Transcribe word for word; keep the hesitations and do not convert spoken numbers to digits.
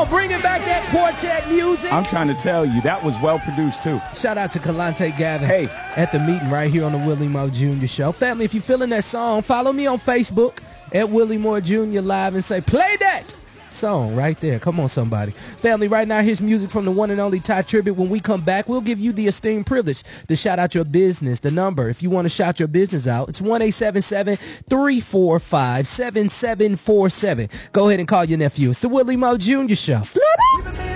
on, bringing back that quartet music. I'm trying to tell you, that was well produced too. Shout out to Kalante Gavin hey. at the meeting right here on the Willie Moore Junior Show. Family, if you're feeling that song, follow me on Facebook at Willie Moore Junior Live and say, play that song right there. Come on, somebody. Family, right now, here's music from the one and only Ty Tribbett. When we come back, we'll give you the esteemed privilege to shout out your business. The number, if you want to shout your business out, it's one eight seven seven, three four five, seven seven four seven. Go ahead and call your nephew. It's the Willie Moore Junior Show.